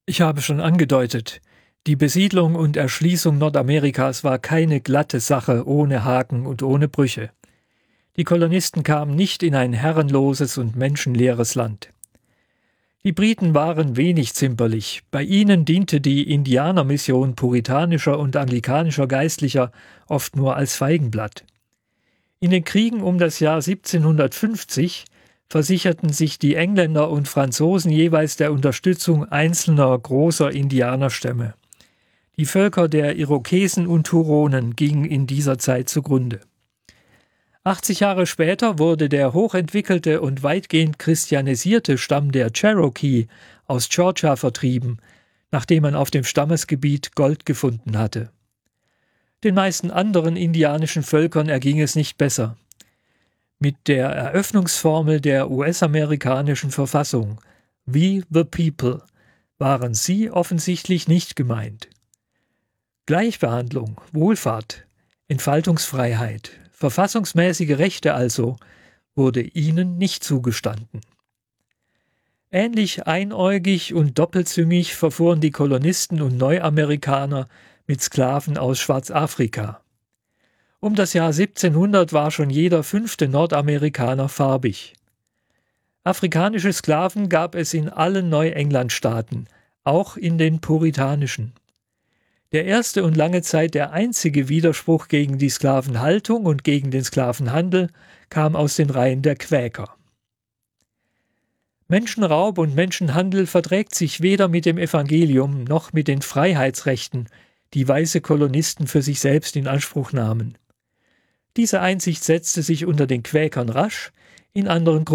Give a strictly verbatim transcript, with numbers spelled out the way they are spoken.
Ich habe schon angedeutet, die Besiedlung und Erschließung Nordamerikas war keine glatte Sache ohne Haken und ohne Brüche. Die Kolonisten kamen nicht in ein herrenloses und menschenleeres Land. Die Briten waren wenig zimperlich. Bei ihnen diente die Indianermission puritanischer und anglikanischer Geistlicher oft nur als Feigenblatt. In den Kriegen um das Jahr siebzehnhundertfünfzig versicherten sich die Engländer und Franzosen jeweils der Unterstützung einzelner großer Indianerstämme. Die Völker der Irokesen und Huronen gingen in dieser Zeit zugrunde. achtzig Jahre später wurde der hochentwickelte und weitgehend christianisierte Stamm der Cherokee aus Georgia vertrieben, nachdem man auf dem Stammesgebiet Gold gefunden hatte. Den meisten anderen indianischen Völkern erging es nicht besser. Mit der Eröffnungsformel der U S-amerikanischen Verfassung "We the People" waren sie offensichtlich nicht gemeint. Gleichbehandlung, Wohlfahrt, Entfaltungsfreiheit, verfassungsmäßige Rechte also, wurde ihnen nicht zugestanden. Ähnlich einäugig und doppelzüngig verfuhren die Kolonisten und Neuamerikaner mit Sklaven aus Schwarzafrika. Um das Jahr siebzehnhundert war schon jeder fünfte Nordamerikaner farbig. Afrikanische Sklaven gab es in allen Neuenglandstaaten, auch in den puritanischen. Der erste und lange Zeit der einzige Widerspruch gegen die Sklavenhaltung und gegen den Sklavenhandel kam aus den Reihen der Quäker. Menschenraub und Menschenhandel verträgt sich weder mit dem Evangelium noch mit den Freiheitsrechten, die weiße Kolonisten für sich selbst in Anspruch nahmen. Diese Einsicht setzte sich unter den Quäkern rasch, in anderen